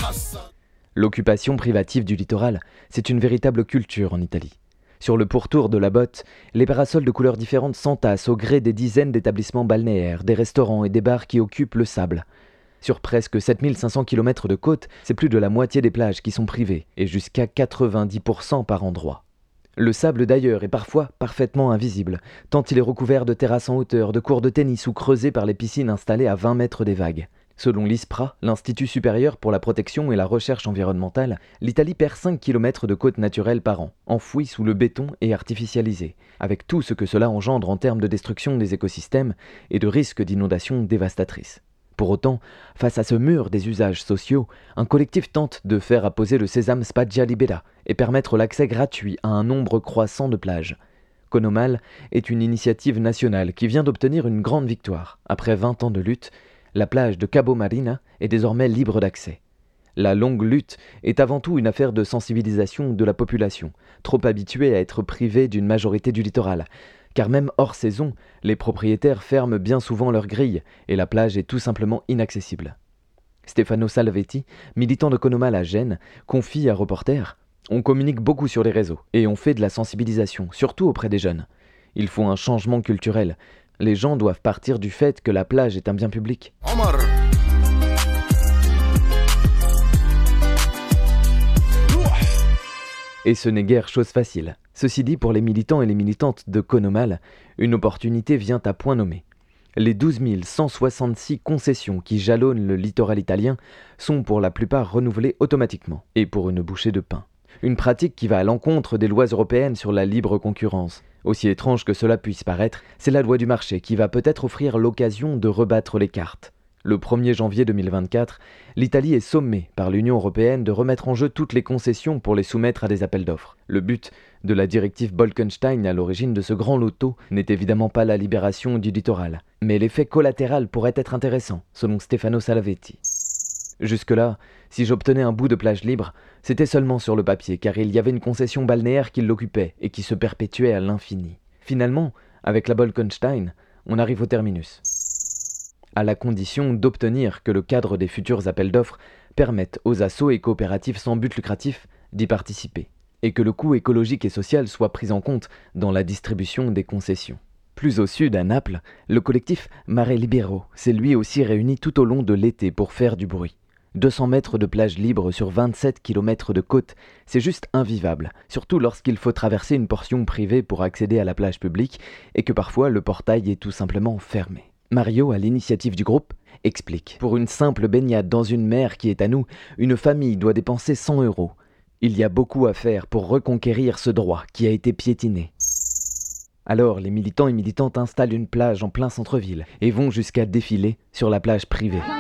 L'occupation privative du littoral, c'est une véritable culture en Italie. Sur le pourtour de la botte, les parasols de couleurs différentes s'entassent au gré des dizaines d'établissements balnéaires, des restaurants et des bars qui occupent le sable. Sur presque 7500 km de côte, c'est plus de la moitié des plages qui sont privées, et jusqu'à 90% par endroit. Le sable d'ailleurs est parfois parfaitement invisible, tant il est recouvert de terrasses en hauteur, de cours de tennis ou creusés par les piscines installées à 20 mètres des vagues. Selon l'ISPRA, l'Institut supérieur pour la protection et la recherche environnementale, l'Italie perd 5 km de côte naturelle par an, enfouies sous le béton et artificialisées, avec tout ce que cela engendre en termes de destruction des écosystèmes et de risques d'inondations dévastatrices. Pour autant, face à ce mur des usages sociaux, un collectif tente de faire apposer le sésame Spiaggia Libera et permettre l'accès gratuit à un nombre croissant de plages. Conomal est une initiative nationale qui vient d'obtenir une grande victoire. Après 20 ans de lutte, la plage de Cabo Marina est désormais libre d'accès. La longue lutte est avant tout une affaire de sensibilisation de la population, trop habituée à être privée d'une majorité du littoral. Car même hors saison, les propriétaires ferment bien souvent leurs grilles et la plage est tout simplement inaccessible. Stefano Salvetti, militant de Conomal à Gênes, confie à Reporter « On communique beaucoup sur les réseaux et on fait de la sensibilisation, surtout auprès des jeunes. Il faut un changement culturel. Les gens doivent partir du fait que la plage est un bien public. » Et ce n'est guère chose facile. Ceci dit, pour les militants et les militantes de Conomal, une opportunité vient à point nommé. Les 12 166 concessions qui jalonnent le littoral italien sont pour la plupart renouvelées automatiquement, et pour une bouchée de pain. Une pratique qui va à l'encontre des lois européennes sur la libre concurrence. Aussi étrange que cela puisse paraître, c'est la loi du marché qui va peut-être offrir l'occasion de rebattre les cartes. Le 1er janvier 2024, l'Italie est sommée par l'Union européenne de remettre en jeu toutes les concessions pour les soumettre à des appels d'offres. Le but de la directive Bolkestein à l'origine de ce grand loto n'est évidemment pas la libération du littoral, mais l'effet collatéral pourrait être intéressant, selon Stefano Salvetti. Jusque-là, si j'obtenais un bout de plage libre, c'était seulement sur le papier, car il y avait une concession balnéaire qui l'occupait et qui se perpétuait à l'infini. Finalement, avec la Bolkestein, on arrive au terminus. À la condition d'obtenir que le cadre des futurs appels d'offres permette aux assos et coopératives sans but lucratif d'y participer, et que le coût écologique et social soit pris en compte dans la distribution des concessions. Plus au sud, à Naples, le collectif Mare Libero s'est lui aussi réuni tout au long de l'été pour faire du bruit. 200 mètres de plage libre sur 27 km de côte, c'est juste invivable, surtout lorsqu'il faut traverser une portion privée pour accéder à la plage publique et que parfois le portail est tout simplement fermé. Mario, à l'initiative du groupe, explique. Pour une simple baignade dans une mer qui est à nous, une famille doit dépenser 100 €. Il y a beaucoup à faire pour reconquérir ce droit qui a été piétiné. Alors, les militants et militantes installent une plage en plein centre-ville et vont jusqu'à défiler sur la plage privée.